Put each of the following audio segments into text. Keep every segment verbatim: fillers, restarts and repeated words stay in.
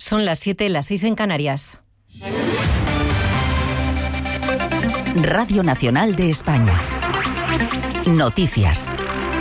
Son las siete, las seis en Canarias. Radio Nacional de España. Noticias.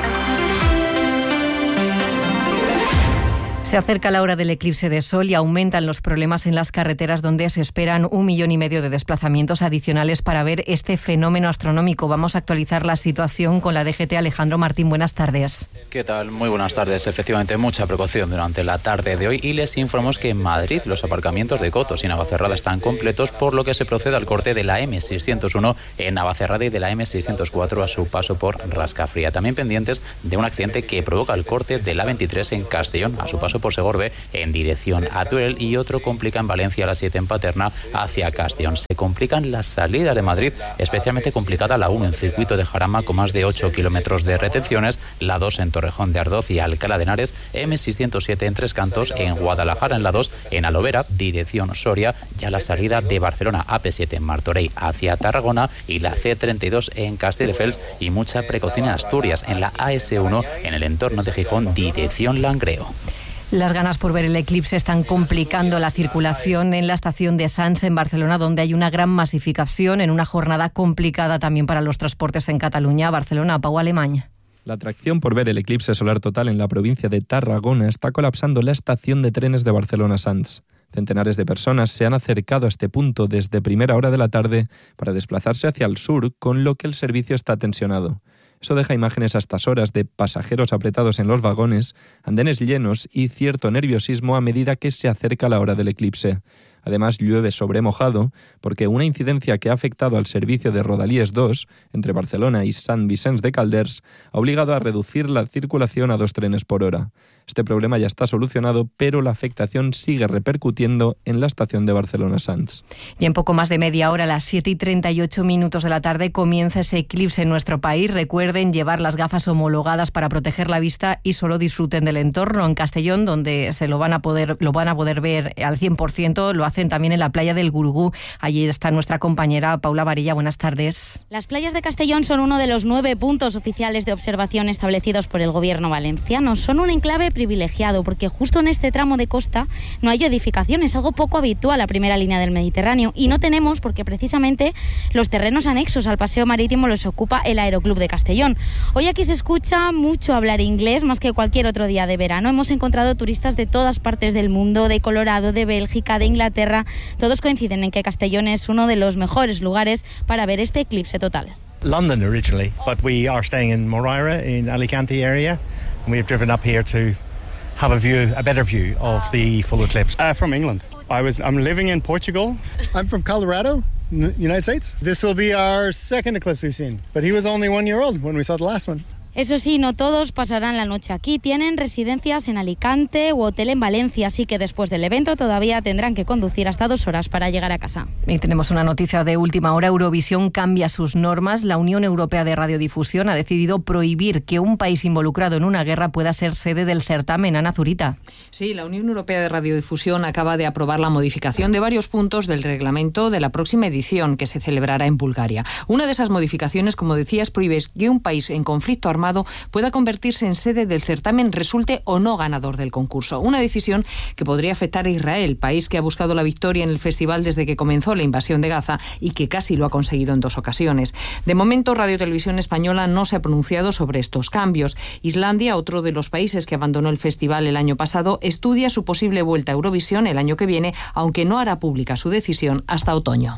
Se acerca la hora del eclipse de sol y aumentan los problemas en las carreteras, donde se esperan un millón y medio de desplazamientos adicionales para ver este fenómeno astronómico. Vamos a actualizar la situación con la D G T. Alejandro Martín, buenas tardes. ¿Qué tal? Muy buenas tardes. Efectivamente, mucha precaución durante la tarde de hoy y les informamos que en Madrid los aparcamientos de Cotos y Navacerrada están completos, por lo que se procede al corte de la eme seiscientos uno en Navacerrada y de la eme seiscientos cuatro a su paso por Rascafría. También pendientes de un accidente que provoca el corte de la veintitrés en Castellón a su paso por Segorbe en dirección a Teruel, y otro complica en Valencia a las siete en Paterna hacia Castellón. Se complican las salidas de Madrid, especialmente complicada la uno en circuito de Jarama con más de ocho kilómetros de retenciones, la dos en Torrejón de Ardoz y Alcalá de Henares, eme seiscientos siete en Tres Cantos, en Guadalajara en la dos, en Alovera, dirección Soria, ya la salida de Barcelona A P siete en Martorell hacia Tarragona y la ce treinta y dos en Castelldefels, y mucha precaución en Asturias en la a ese uno en el entorno de Gijón, dirección Langreo. Las ganas por ver el eclipse están complicando la circulación en la estación de Sants en Barcelona, donde hay una gran masificación en una jornada complicada también para los transportes en Cataluña. Barcelona, Pau Alemany. La atracción por ver el eclipse solar total en la provincia de Tarragona está colapsando la estación de trenes de Barcelona-Sants. Centenares de personas se han acercado a este punto desde primera hora de la tarde para desplazarse hacia el sur, con lo que el servicio está tensionado. Eso deja imágenes a estas horas de pasajeros apretados en los vagones, andenes llenos y cierto nerviosismo a medida que se acerca la hora del eclipse. Además, llueve sobre mojado, porque una incidencia que ha afectado al servicio de Rodalies dos, entre Barcelona y Sant Vicenç de Calders, ha obligado a reducir la circulación a dos trenes por hora. Este problema ya está solucionado, pero la afectación sigue repercutiendo en la estación de Barcelona-Sants. Y en poco más de media hora, a las siete y treinta y ocho minutos de la tarde, comienza ese eclipse en nuestro país. Recuerden llevar las gafas homologadas para proteger la vista y solo disfruten del entorno. En Castellón, donde se lo van a poder, lo van a poder ver al cien por ciento, lo hacen también en la playa del Gurugú. Allí está nuestra compañera Paula Varilla. Buenas tardes. Las playas de Castellón son uno de los nueve puntos oficiales de observación establecidos por el gobierno valenciano. Son un enclave privilegiado porque justo en este tramo de costa no hay edificaciones, algo poco habitual a primera línea del Mediterráneo, y no tenemos porque precisamente los terrenos anexos al paseo marítimo los ocupa el Aeroclub de Castellón. Hoy aquí se escucha mucho hablar inglés, más que cualquier otro día de verano. Hemos encontrado turistas de todas partes del mundo, de Colorado, de Bélgica, de Inglaterra. Todos coinciden en que Castellón es uno de los mejores lugares para ver este eclipse total. London originally, but we are staying in Moraira in Alicante area, and we have driven up here to have a view, a better view of the full eclipse. Uh, from England. I was I'm living in Portugal. I'm from Colorado, in the United States. This will be our second eclipse we've seen, but he was only one year old when we saw the last one. Eso sí, no todos pasarán la noche aquí. Tienen residencias en Alicante u hotel en Valencia, así que después del evento todavía tendrán que conducir hasta dos horas para llegar a casa. Y tenemos una noticia de última hora. Eurovisión cambia sus normas. La Unión Europea de Radiodifusión ha decidido prohibir que un país involucrado en una guerra pueda ser sede del certamen. Ana Zurita. Sí, la Unión Europea de Radiodifusión acaba de aprobar la modificación de varios puntos del reglamento de la próxima edición, que se celebrará en Bulgaria. Una de esas modificaciones, como decías, prohíbe que un país en conflicto armado pueda convertirse en sede del certamen, resulte o no ganador del concurso. Una decisión que podría afectar a Israel, país que ha buscado la victoria en el festival desde que comenzó la invasión de Gaza y que casi lo ha conseguido en dos ocasiones. De momento, Radio Televisión Española no se ha pronunciado sobre estos cambios. Islandia, otro de los países que abandonó el festival el año pasado, estudia su posible vuelta a Eurovisión el año que viene, aunque no hará pública su decisión hasta otoño.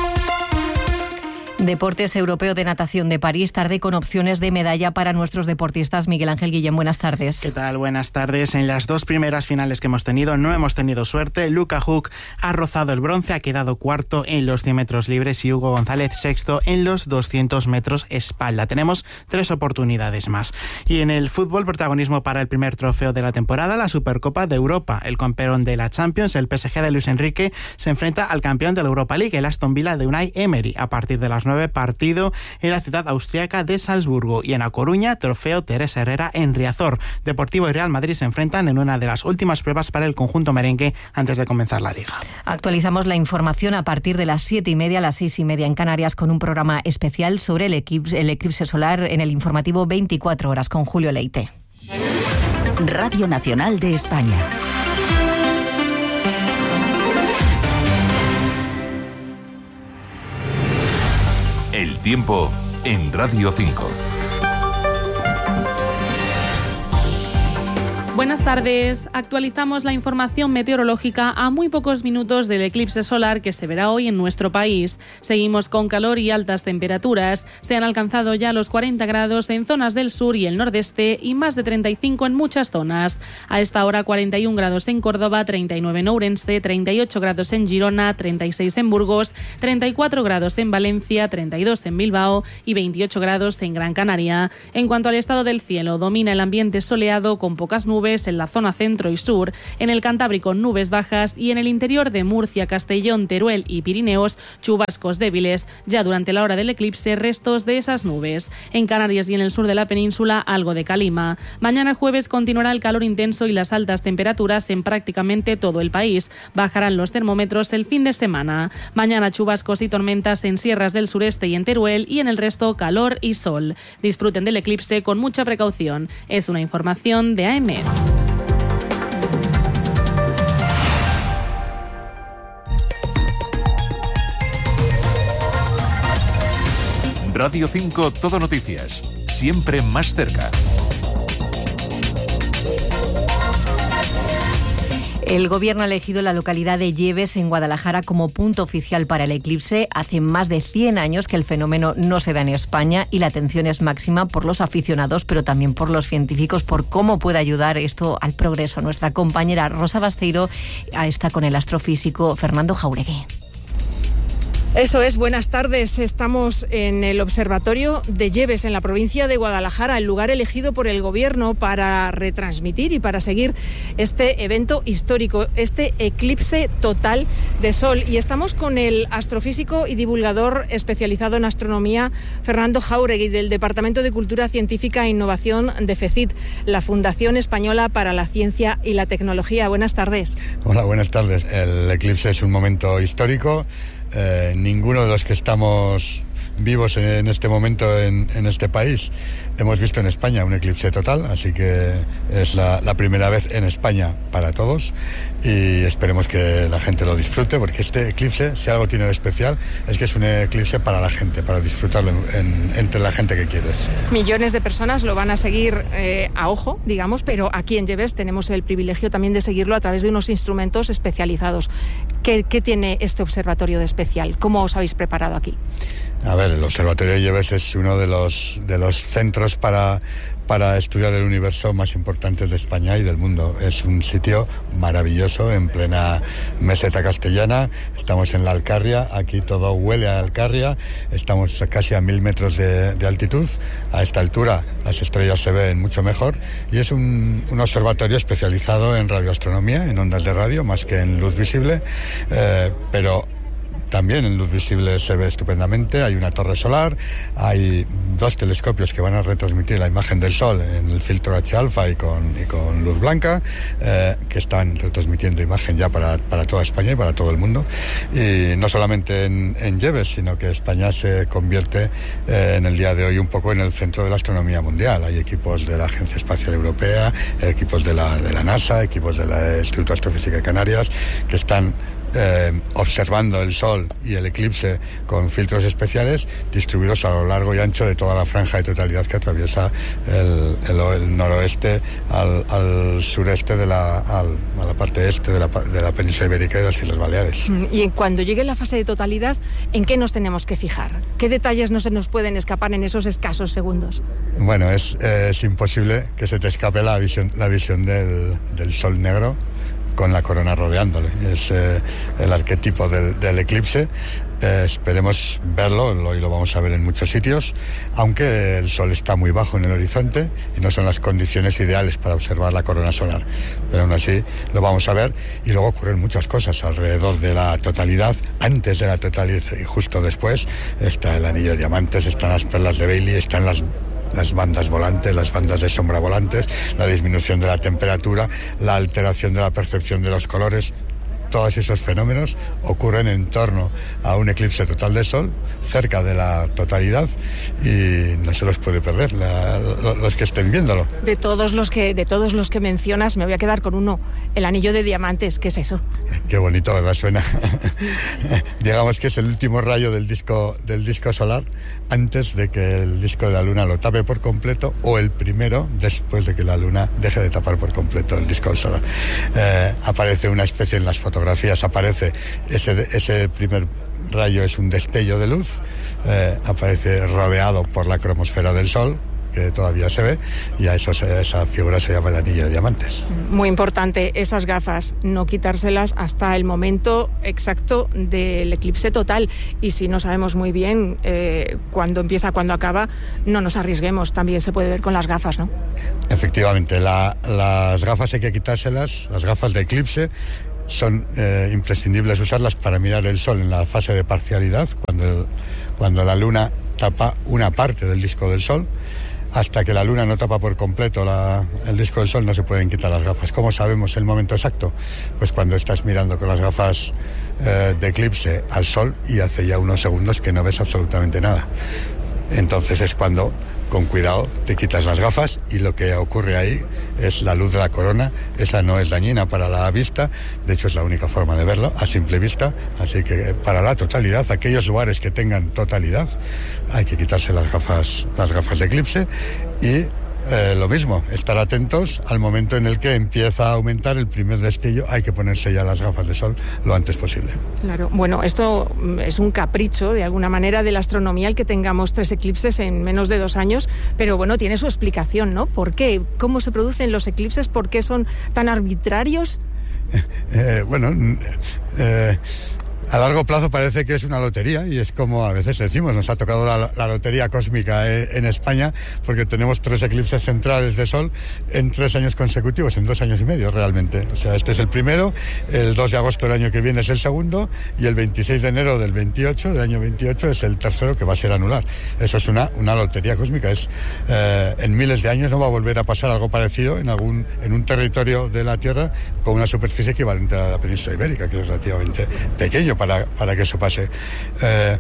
Deportes Europeo de Natación de París, tarde con opciones de medalla para nuestros deportistas. Miguel Ángel Guillén, buenas tardes. ¿Qué tal? Buenas tardes. En las dos primeras finales que hemos tenido no hemos tenido suerte. Luca Huck ha rozado el bronce, ha quedado cuarto en los cien metros libres y Hugo González sexto en los doscientos metros espalda. Tenemos tres oportunidades más. Y en el fútbol, protagonismo para el primer trofeo de la temporada, la Supercopa de Europa. El campeón de la Champions, el P S G de Luis Enrique, se enfrenta al campeón de la Europa League, el Aston Villa de Unai Emery, a partir de las nueve, partido en la ciudad austriaca de Salzburgo. Y en A Coruña, trofeo Teresa Herrera en Riazor. Deportivo y Real Madrid se enfrentan en una de las últimas pruebas para el conjunto merengue antes de comenzar la liga. Actualizamos la información a partir de las siete y media a las seis y media en Canarias, con un programa especial sobre el eclipse, el eclipse solar en el informativo veinticuatro horas con Julio Leite. Radio Nacional de España. El tiempo en Radio cinco. Buenas tardes. Actualizamos la información meteorológica a muy pocos minutos del eclipse solar que se verá hoy en nuestro país. Seguimos con calor y altas temperaturas. Se han alcanzado ya los cuarenta grados en zonas del sur y el nordeste y más de treinta y cinco en muchas zonas. A esta hora cuarenta y un grados en Córdoba, treinta y nueve en Ourense, treinta y ocho grados en Girona, treinta y seis en Burgos, treinta y cuatro grados en Valencia, treinta y dos en Bilbao y veintiocho grados en Gran Canaria. En cuanto al estado del cielo, domina el ambiente soleado con pocas nubes en la zona centro y sur, en el Cantábrico nubes bajas y en el interior de Murcia, Castellón, Teruel y Pirineos chubascos débiles. Ya durante la hora del eclipse, restos de esas nubes. En Canarias y en el sur de la península, algo de calima. Mañana jueves continuará el calor intenso y las altas temperaturas en prácticamente todo el país. Bajarán los termómetros el fin de semana. Mañana chubascos y tormentas en sierras del sureste y en Teruel, y en el resto calor y sol. Disfruten del eclipse con mucha precaución. Es una información de A M. Radio cinco Todo Noticias, siempre más cerca. El Gobierno ha elegido la localidad de Lleves, en Guadalajara, como punto oficial para el eclipse. Hace más de cien años que el fenómeno no se da en España y la atención es máxima por los aficionados, pero también por los científicos, por cómo puede ayudar esto al progreso. Nuestra compañera Rosa Basteiro está con el astrofísico Fernando Jáuregui. Eso es, buenas tardes. Estamos en el Observatorio de Lleves, en la provincia de Guadalajara, el lugar elegido por el Gobierno para retransmitir y para seguir este evento histórico, este eclipse total de sol. Y estamos con el astrofísico y divulgador especializado en astronomía, Fernando Jáuregui, del Departamento de Cultura Científica e Innovación de FECIT, la Fundación Española para la Ciencia y la Tecnología. Buenas tardes. Hola, buenas tardes. El eclipse es un momento histórico. Eh, ninguno de los que estamos vivos en, en este momento en, en este país hemos visto en España un eclipse total, así que es la, la primera vez en España para todos y esperemos que la gente lo disfrute, porque este eclipse, si algo tiene de especial, es que es un eclipse para la gente, para disfrutarlo en, en, entre la gente que quieres. Millones de personas lo van a seguir eh, a ojo, digamos, pero aquí en Lleves tenemos el privilegio también de seguirlo a través de unos instrumentos especializados. ¿Qué, qué tiene este observatorio de especial? ¿Cómo os habéis preparado aquí? A ver, el Observatorio de Lleves es uno de los, de los centros para, para estudiar el universo más importantes de España y del mundo. Es un sitio maravilloso en plena meseta castellana. Estamos en la Alcarria, aquí todo huele a Alcarria. Estamos casi a mil metros de, de altitud. A esta altura las estrellas se ven mucho mejor y es un, un observatorio especializado en radioastronomía, en ondas de radio, más que en luz visible, eh, pero también en luz visible se ve estupendamente. Hay una torre solar, hay dos telescopios que van a retransmitir la imagen del Sol en el filtro H alfa y con, y con luz blanca, eh, que están retransmitiendo imagen ya para, para toda España y para todo el mundo. Y no solamente en, en Lleves, sino que España se convierte eh, en el día de hoy un poco en el centro de la astronomía mundial. Hay equipos de la Agencia Espacial Europea, equipos de la, de la NASA, equipos del Instituto de Astrofísica de Canarias, que están Eh, observando el Sol y el eclipse con filtros especiales distribuidos a lo largo y ancho de toda la franja de totalidad que atraviesa el, el, el noroeste al, al sureste de la, al, a la parte este de la, de la península ibérica y de las Islas Baleares. Y cuando llegue la fase de totalidad, ¿en qué nos tenemos que fijar? ¿Qué detalles no se nos pueden escapar en esos escasos segundos? Bueno, es, es imposible que se te escape la visión, la visión del, del Sol negro con la corona rodeándole. Es eh, el arquetipo del, del eclipse. Eh, esperemos verlo, hoy lo vamos a ver en muchos sitios, aunque el Sol está muy bajo en el horizonte y no son las condiciones ideales para observar la corona solar. Pero aún así lo vamos a ver, y luego ocurren muchas cosas alrededor de la totalidad, antes de la totalidad y justo después. Está el anillo de diamantes, están las perlas de Bailey, están las las bandas volantes, las bandas de sombra volantes, la disminución de la temperatura, la alteración de la percepción de los colores. todos esos fenómenos ocurren en torno a un eclipse total de Sol, cerca de la totalidad, y no se los puede perder la, los que estén viéndolo. De todos los que de todos los que mencionas, me voy a quedar con uno, el anillo de diamantes. ¿Qué es eso? Qué bonito, ¿verdad? Suena. Digamos que es el último rayo del disco, del disco solar antes de que el disco de la Luna lo tape por completo, o el primero después de que la Luna deje de tapar por completo el disco solar. Eh, aparece una especie, en las fotografías aparece ese, ese primer rayo, es un destello de luz, eh, aparece rodeado por la cromosfera del Sol, que todavía se ve, y a eso se, esa figura se llama el anillo de diamantes. Muy importante, esas gafas, no quitárselas hasta el momento exacto del eclipse total, y si no sabemos muy bien eh, cuándo empieza, cuándo acaba, no nos arriesguemos, también se puede ver con las gafas, ¿no? Efectivamente, la, las gafas hay que quitárselas, las gafas de eclipse son eh, imprescindibles usarlas para mirar el Sol en la fase de parcialidad, cuando, cuando la Luna tapa una parte del disco del Sol. Hasta que la Luna no tapa por completo la, el disco del Sol, no se pueden quitar las gafas. ¿Cómo sabemos el momento exacto? Pues cuando estás mirando con las gafas eh, de eclipse al Sol y hace ya unos segundos que no ves absolutamente nada. Entonces es cuando, con cuidado, te quitas las gafas, y lo que ocurre ahí es la luz de la corona. Esa no es dañina para la vista, de hecho es la única forma de verlo a simple vista, así que para la totalidad, aquellos lugares que tengan totalidad, hay que quitarse las gafas, las gafas de eclipse, y Eh, lo mismo, estar atentos al momento en el que empieza a aumentar el primer destello. Hay que ponerse ya las gafas de sol lo antes posible. Claro, bueno, esto es un capricho de alguna manera de la astronomía el que tengamos tres eclipses en menos de dos años, pero bueno, tiene su explicación, ¿no? ¿Por qué? ¿Cómo se producen los eclipses? ¿Por qué son tan arbitrarios? Eh, eh, bueno, eh, a largo plazo parece que es una lotería, y es como a veces decimos, nos ha tocado la, la lotería cósmica en España, porque tenemos tres eclipses centrales de Sol en tres años consecutivos, en dos años y medio realmente. O sea, este es el primero, el dos de agosto del año que viene es el segundo, y el veintiséis de enero del veintiocho, del año veintiocho, es el tercero, que va a ser anular. Eso es una, una lotería cósmica. Es, eh, en miles de años no va a volver a pasar algo parecido en, algún, en un territorio de la Tierra con una superficie equivalente a la península ibérica, que es relativamente pequeño para, para que eso pase. Eh,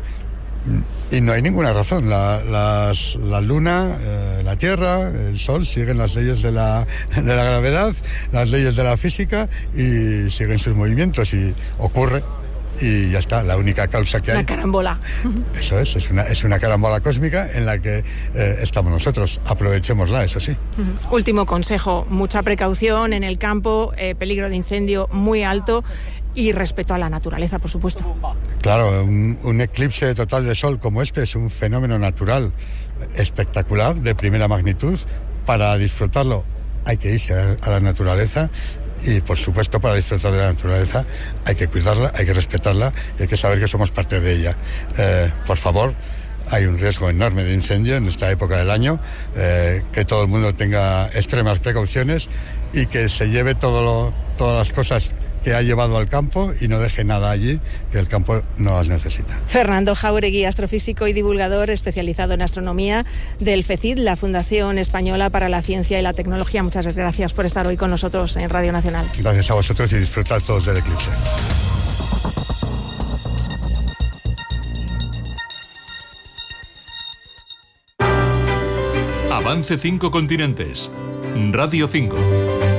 y no hay ninguna razón. La, las, la Luna, eh, la Tierra, el Sol siguen las leyes de la, de la gravedad, las leyes de la física, y siguen sus movimientos, y ocurre. Y ya está, la única causa que hay... La carambola. Eso es, es una, es una carambola cósmica en la que eh, estamos nosotros. Aprovechémosla, eso sí. Uh-huh. Último consejo, mucha precaución en el campo, eh, peligro de incendio muy alto, y respeto a la naturaleza, por supuesto. Claro, un, un eclipse total de sol como este es un fenómeno natural espectacular, de primera magnitud. Para disfrutarlo hay que irse a, a la naturaleza, y por supuesto para disfrutar de la naturaleza hay que cuidarla, hay que respetarla, y hay que saber que somos parte de ella. Eh, por favor, hay un riesgo enorme de incendio en esta época del año, eh, que todo el mundo tenga extremas precauciones, y que se lleve todo lo, todas las cosas que ha llevado al campo, y no deje nada allí, que el campo no las necesita. Fernando Jáuregui, astrofísico y divulgador especializado en astronomía del FECID, la Fundación Española para la Ciencia y la Tecnología. Muchas gracias por estar hoy con nosotros en Radio Nacional. Gracias a vosotros, y disfrutad todos del eclipse. Avance cinco continentes. Radio cinco.